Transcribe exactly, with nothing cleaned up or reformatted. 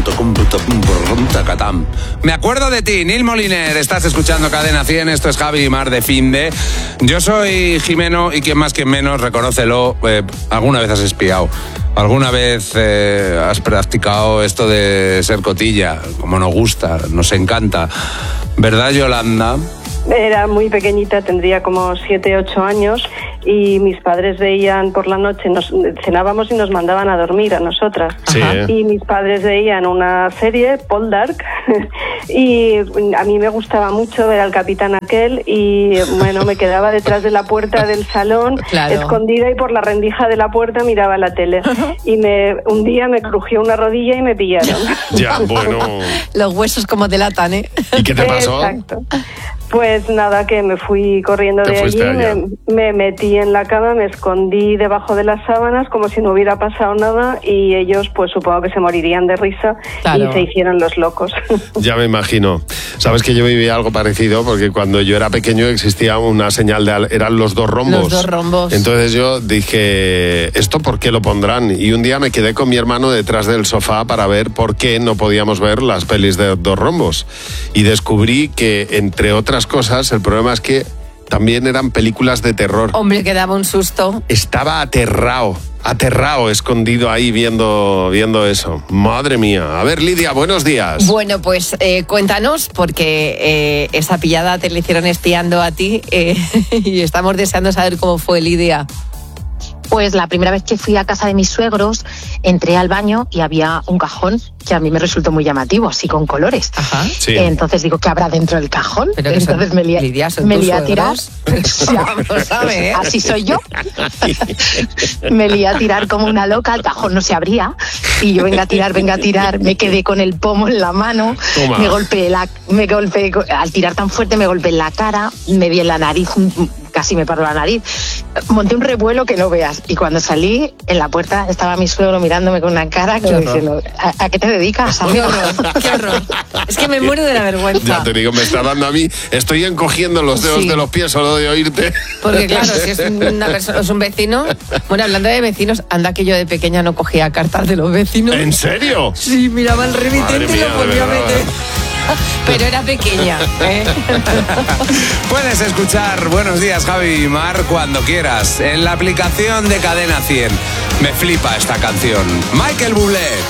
Me acuerdo de ti, Nil Moliner. Estás escuchando Cadena cien. Esto es Javi y Mar de Finde. Yo soy Jimeno y quien más quien menos, reconócelo, eh, alguna vez has espiado. ¿Alguna vez eh, has practicado esto de ser cotilla? Como nos gusta, nos encanta. ¿Verdad, Yolanda? Era muy pequeñita, tendría como siete, ocho años, y mis padres veían por la noche, nos cenábamos y nos mandaban a dormir a nosotras. Sí. Y mis padres veían una serie, Poldark, y a mí me gustaba mucho ver al capitán aquel, y bueno, me quedaba detrás de la puerta del salón, claro, escondida, y por la rendija de la puerta miraba la tele. Y me, un día me crujió una rodilla y me pillaron. Ya, bueno. Los huesos como delatan, ¿eh? ¿Y qué te pasó? Exacto. Pues nada, que me fui corriendo de allí, me, me metí en la cama, me escondí debajo de las sábanas como si no hubiera pasado nada, y ellos pues supongo que se morirían de risa, claro, y se hicieron los locos. Ya me imagino. Sabes que yo viví algo parecido porque cuando yo era pequeño existía una señal de... eran los dos rombos. Los dos rombos. Entonces yo dije, ¿esto por qué lo pondrán? Y un día me quedé con mi hermano detrás del sofá para ver por qué no podíamos ver las pelis de dos rombos. Y descubrí que, entre otras cosas, el problema es que también eran películas de terror. Hombre, que daba un susto. Estaba aterrado, aterrado, escondido ahí viendo, viendo eso. Madre mía. A ver, Lidia, buenos días. Bueno, pues eh, cuéntanos, porque eh, esa pillada te la hicieron espiando a ti eh, y estamos deseando saber cómo fue, Lidia. Pues la primera vez que fui a casa de mis suegros, entré al baño y había un cajón que a mí me resultó muy llamativo, así con colores. Ajá. Sí. Entonces digo, ¿qué habrá dentro del cajón? Pero Entonces son, me lié, Lidia, ¿son me tus lié a tirar. Vamos a ver. Así soy yo. Me lié a tirar como una loca, el cajón no se abría. Y yo, venga a tirar, venga a tirar. Me quedé con el pomo en la mano. Toma. Me golpeé, la, me golpeé, al tirar tan fuerte me golpeé en la cara, me di en la nariz, casi me paró la nariz. Monté un revuelo que no veas. Y cuando salí, en la puerta estaba mi suegro mirándome con una cara como diciendo, ¿a, ¿a qué te dedicas, amigo? Qué horror, qué horror. Es que me muero de la vergüenza. Ya te digo, me está dando a mí, estoy encogiendo los dedos, sí, de los pies solo de oírte. Porque claro, si es una persona, es un vecino. Bueno, hablando de vecinos, anda que yo de pequeña no cogía cartas de los vecinos. ¿En serio? Sí, miraba el remitente y lo ponía a meter. Pero era pequeña, ¿eh? Puedes escuchar Buenos Días, Javi y Mar cuando quieras en la aplicación de Cadena cien. Me flipa esta canción. Michael Bublé.